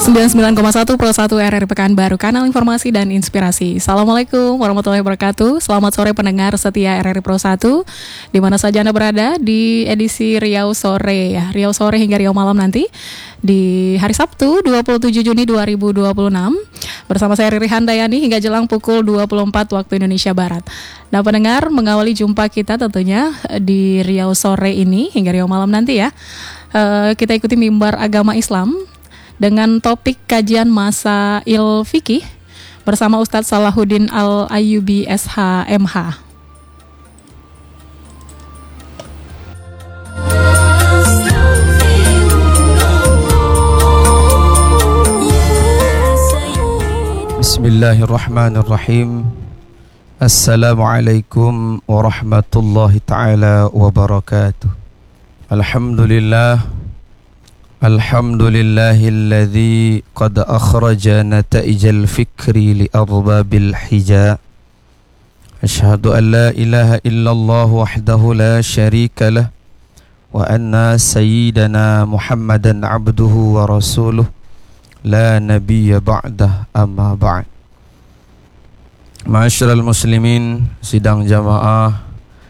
99,1 Pro 1 RRI Pekanbaru, kanal informasi dan inspirasi. Assalamualaikum warahmatullahi wabarakatuh. Selamat sore pendengar setia RRI Pro 1, di mana saja Anda berada di edisi Riau Sore ya. Riau Sore hingga Riau Malam nanti di hari Sabtu 27 Juni 2026 bersama saya Riri Handayani hingga jelang pukul 24 waktu Indonesia Barat. Nah pendengar, mengawali jumpa kita tentunya di Riau Sore ini hingga Riau Malam nanti ya, kita ikuti mimbar agama Islam dengan topik kajian Masail Fikih bersama Ustadz Salahuddin Al-Ayyubi SH.MH. Bismillahirrahmanirrahim. Assalamualaikum warahmatullahi ta'ala wabarakatuh. Alhamdulillahilladzi qad akhraja nata'ijal fikri li arbabil hija. Asyhadu an la ilaha illallah wahdahu la syarika lah wa anna sayyidana Muhammadan abduhu wa rasuluh la nabiyya ba'dah, amma ba'd. Ma'asyiral muslimin, sidang jamaah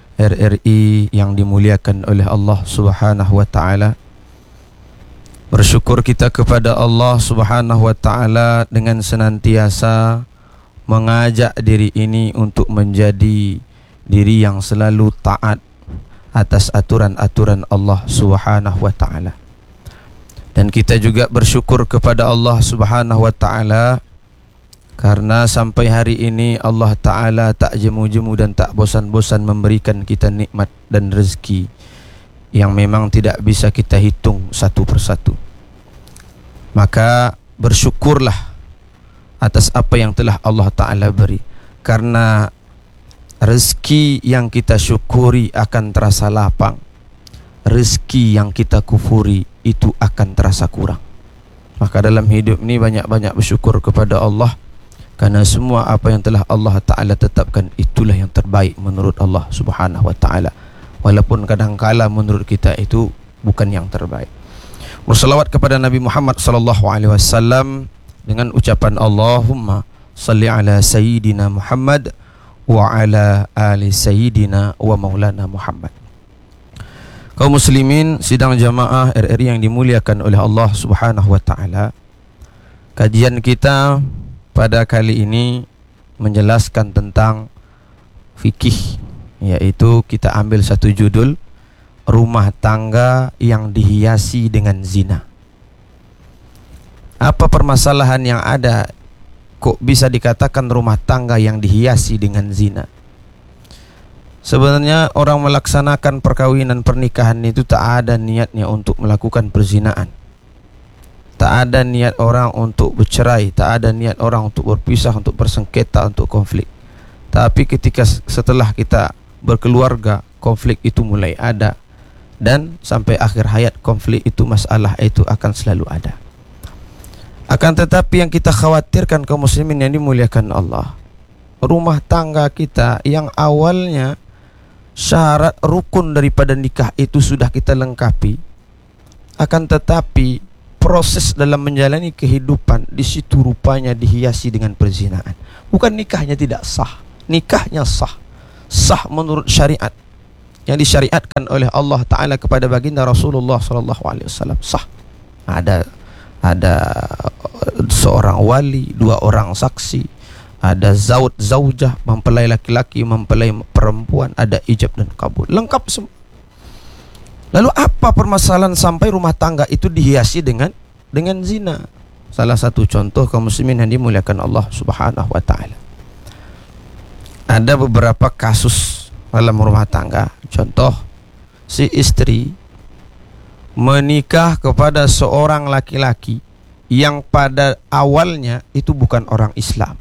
RRI yang dimuliakan oleh Allah Subhanahu wa taala. Bersyukur kita kepada Allah Subhanahu wa ta'ala dengan senantiasa mengajak diri ini untuk menjadi diri yang selalu taat atas aturan-aturan Allah Subhanahu wa ta'ala. Dan kita juga bersyukur kepada Allah Subhanahu wa ta'ala karena sampai hari ini Allah ta'ala tak jemu-jemu dan tak bosan-bosan memberikan kita nikmat dan rezeki yang memang tidak bisa kita hitung satu persatu. Maka bersyukurlah atas apa yang telah Allah Ta'ala beri, karena rezeki yang kita syukuri akan terasa lapang, rezeki yang kita kufuri itu akan terasa kurang. Maka dalam hidup ini banyak-banyak bersyukur kepada Allah, karena semua apa yang telah Allah Ta'ala tetapkan itulah yang terbaik menurut Allah Subhanahu wa Ta'ala, walaupun kadangkala menurut kita itu bukan yang terbaik. Bersalawat kepada Nabi Muhammad sallallahu alaihi wasallam dengan ucapan Allahumma salli ala sayyidina Muhammad wa ala ali sayyidina wa maulana Muhammad. Kaum muslimin, sidang jamaah RRI yang dimuliakan oleh Allah Subhanahu wa taala, kajian kita pada kali ini menjelaskan tentang fikih, yaitu kita ambil satu judul, rumah tangga yang dihiasi dengan zina. Apa permasalahan yang ada kok bisa dikatakan rumah tangga yang dihiasi dengan zina? Sebenarnya orang melaksanakan perkawinan pernikahan itu tak ada niatnya untuk melakukan perzinaan, tak ada niat orang untuk bercerai, tak ada niat orang untuk berpisah, untuk bersengketa, untuk konflik. Tapi ketika setelah kita berkeluarga, konflik itu mulai ada, dan sampai akhir hayat konflik itu, masalah itu akan selalu ada. Akan tetapi yang kita khawatirkan kaum muslimin yang dimuliakan Allah, rumah tangga kita yang awalnya syarat rukun daripada nikah itu sudah kita lengkapi, akan tetapi proses dalam menjalani kehidupan di situ rupanya dihiasi dengan perzinaan. Bukan nikahnya tidak sah, nikahnya sah, sah menurut syariat yang disyariatkan oleh Allah Ta'ala kepada baginda Rasulullah SAW, sah. Ada seorang wali, dua orang saksi, ada zaujah, mempelai laki-laki, mempelai perempuan, ada ijab dan kabul, lengkap semua. Lalu apa permasalahan sampai rumah tangga itu dihiasi dengan zina? Salah satu contoh kaum muslimin yang dimuliakan Allah Subhanahu wa ta'ala, ada beberapa kasus dalam rumah tangga. Contoh, si istri menikah kepada seorang laki-laki yang pada awalnya itu bukan orang Islam.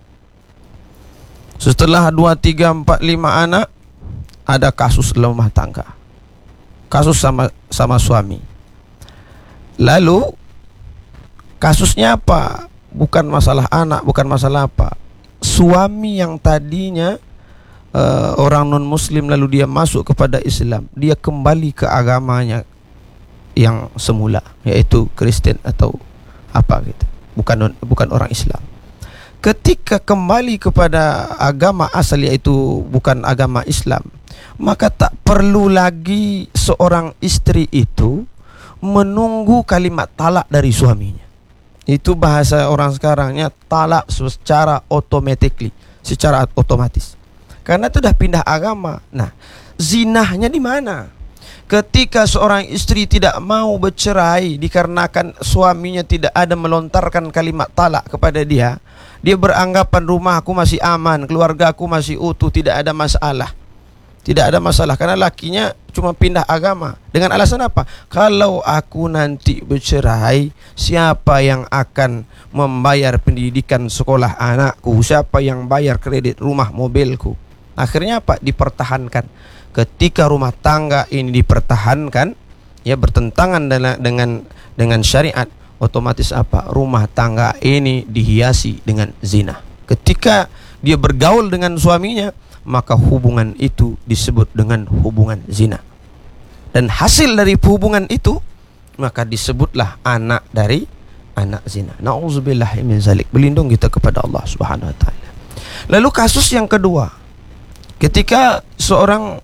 Setelah 2, 3, 4, 5 anak, ada kasus dalam rumah tangga, kasus sama suami. Lalu kasusnya apa? Bukan masalah anak, bukan masalah apa. Suami yang tadinya orang non muslim lalu dia masuk kepada Islam, dia kembali ke agamanya yang semula, yaitu Kristen atau apa gitu. Bukan orang Islam. Ketika kembali kepada agama asal, yaitu bukan agama Islam, maka tak perlu lagi seorang istri itu menunggu kalimat talak dari suaminya. Itu bahasa orang sekarangnya talak secara automatically, secara otomatis. Karena itu dah pindah agama. Nah, zinahnya di mana? Ketika seorang istri tidak mau bercerai dikarenakan suaminya tidak ada melontarkan kalimat talak kepada dia, dia beranggapan rumahku masih aman, keluargaku masih utuh, tidak ada masalah. Tidak ada masalah karena lakinya cuma pindah agama. Dengan alasan apa? Kalau aku nanti bercerai, siapa yang akan membayar pendidikan sekolah anakku? Siapa yang bayar kredit rumah mobilku? Akhirnya apa? Dipertahankan. Ketika rumah tangga ini dipertahankan, ya bertentangan dengan syariat, otomatis apa? Rumah tangga ini dihiasi dengan zina. Ketika dia bergaul dengan suaminya, maka hubungan itu disebut dengan hubungan zina. Dan hasil dari hubungan itu, maka disebutlah anak dari anak zina. Na'udzubillahi min zalik. Berlindung kita kepada Allah Subhanahu wa taala. Lalu kasus yang kedua, ketika seorang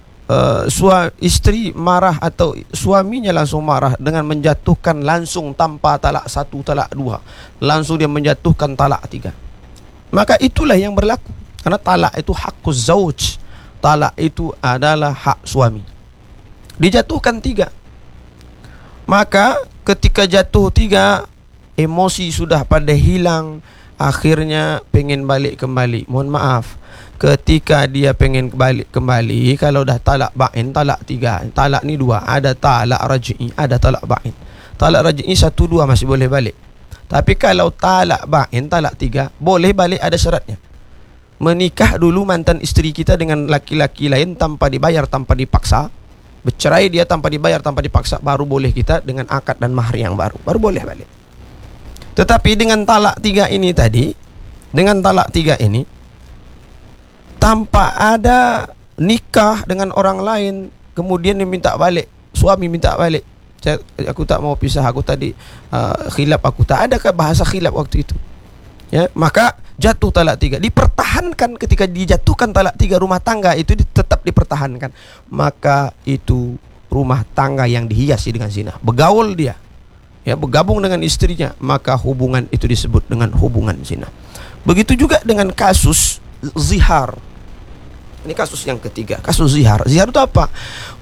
istri marah atau suaminya langsung marah dengan menjatuhkan langsung tanpa talak 1, talak 2, langsung dia menjatuhkan talak 3, maka itulah yang berlaku. Karena talak itu hakuz zauj, talak itu adalah hak suami. Dijatuhkan 3, maka ketika jatuh 3, emosi sudah pada hilang, akhirnya pengen balik kembali. Mohon maaf, ketika dia pengen balik kembali, kalau dah talak ba'in, talak 3, talak ni 2, ada talak raj'i, ada talak ba'in. Talak raj'i 1, 2 masih boleh balik. Tapi kalau talak ba'in, talak 3, boleh balik, ada syaratnya. Menikah dulu mantan istri kita dengan laki-laki lain tanpa dibayar, tanpa dipaksa. Bercerai dia tanpa dibayar, tanpa dipaksa, baru boleh kita dengan akad dan mahar yang baru boleh balik. Tetapi dengan talak 3 ini tadi, dengan talak 3 ini, tanpa ada nikah dengan orang lain, kemudian dia minta balik, suami minta balik, aku tak mau pisah, aku tadi khilaf, aku tak ada ke bahasa khilaf waktu itu, ya, maka jatuh talak 3, dipertahankan. Ketika dijatuhkan talak 3, rumah tangga itu tetap dipertahankan, maka itu rumah tangga yang dihiasi dengan zina. Bergaul dia, ya, bergabung dengan istrinya, maka hubungan itu disebut dengan hubungan zina. Begitu juga dengan kasus zihar. Ini kasus yang ketiga, kasus zihar. Zihar itu apa?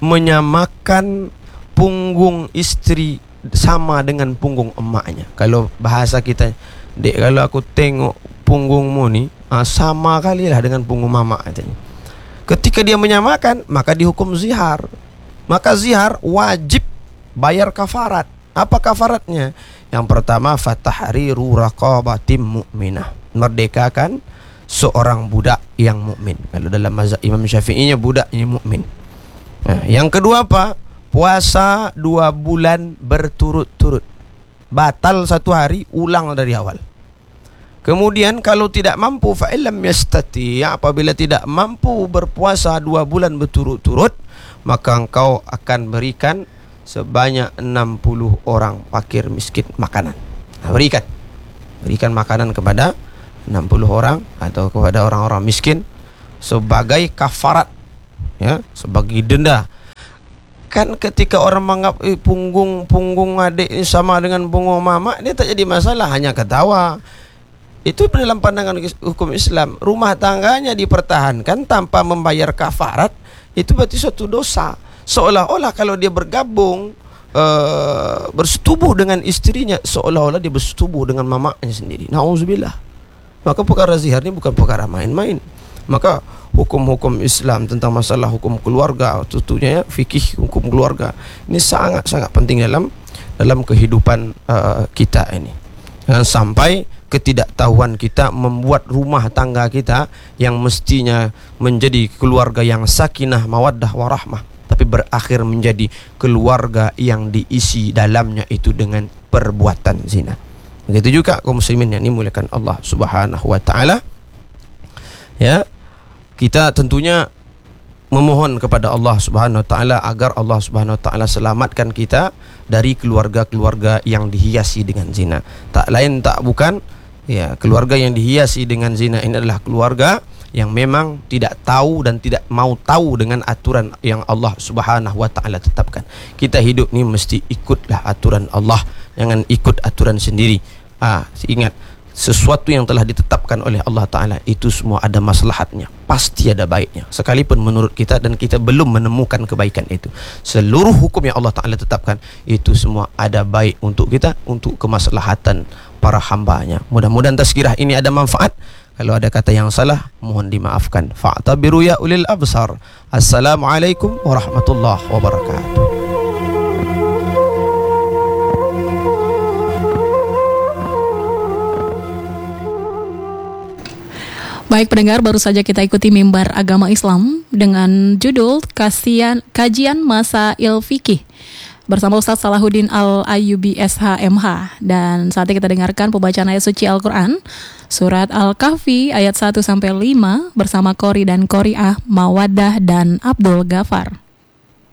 Menyamakan punggung istri sama dengan punggung emaknya. Kalau bahasa kita, dek, kalau aku tengok punggungmu ni sama kali lah dengan punggung mama katanya. Ketika dia menyamakan, maka dihukum zihar. Maka zihar wajib bayar kafarat. Apa kafaratnya? Yang pertama, fatahriru raqabatim mu'minah, merdekakan seorang budak yang mukmin. Kalau dalam mazhab Imam Syafi'inya budaknya mukmin. Nah, yang kedua apa? Puasa 2 bulan berturut-turut. Batal 1 hari, ulang dari awal. Kemudian kalau tidak mampu, fa illam yastati, apabila tidak mampu berpuasa 2 bulan berturut-turut, maka engkau akan berikan sebanyak 60 orang fakir miskin makanan. Nah, berikan makanan kepada 60 orang atau kepada orang-orang miskin sebagai kafarat, ya, sebagai denda. Kan ketika orang menganggap punggung adik ini sama dengan punggung mama, dia tak jadi masalah, hanya ketawa. Itu dalam pandangan hukum Islam. Rumah tangganya dipertahankan tanpa membayar kafarat, itu berarti suatu dosa. Seolah-olah kalau dia bergabung, bersetubuh dengan istrinya, seolah-olah dia bersetubuh dengan mamanya sendiri. Na'udzubillah. Maka perkara zihar ini bukan perkara main-main. Maka hukum-hukum Islam tentang masalah hukum keluarga, tentunya ya, fikih hukum keluarga, ini sangat-sangat penting dalam kehidupan kita ini. Jangan sampai ketidaktahuan kita membuat rumah tangga kita yang mestinya menjadi keluarga yang sakinah, mawaddah, warahmah, tapi berakhir menjadi keluarga yang diisi dalamnya itu dengan perbuatan zina. Begitu juga kaum muslimin yang dimuliakan Allah Subhanahu wa taala. Ya, kita tentunya memohon kepada Allah Subhanahu Wa Taala agar Allah Subhanahu Wa Taala selamatkan kita dari keluarga-keluarga yang dihiasi dengan zina. Tak lain tak bukan, ya, keluarga yang dihiasi dengan zina ini adalah keluarga yang memang tidak tahu dan tidak mau tahu dengan aturan yang Allah Subhanahu Wa Taala tetapkan. Kita hidup ni mesti ikutlah aturan Allah, jangan ikut aturan sendiri. Ingat, sesuatu yang telah ditetapkan oleh Allah Ta'ala itu semua ada maslahatnya, pasti ada baiknya, sekalipun menurut kita dan kita belum menemukan kebaikan itu. Seluruh hukum yang Allah Ta'ala tetapkan itu semua ada baik untuk kita, untuk kemaslahatan para hambanya. Mudah-mudahan tazkirah ini ada manfaat. Kalau ada kata yang salah, mohon dimaafkan. Fa'tabiru ya ulil absar. Assalamualaikum warahmatullahi wabarakatuh. Baik pendengar, baru saja kita ikuti mimbar agama Islam dengan judul Kajian Masail Fikih bersama Ustaz Salahuddin Al-Ayyubi SHMH. Dan saatnya kita dengarkan pembacaan ayat suci Al-Quran Surat Al-Kahfi ayat 1-5 bersama Qori dan Qori'ah Mawaddah dan Abdul Ghafar.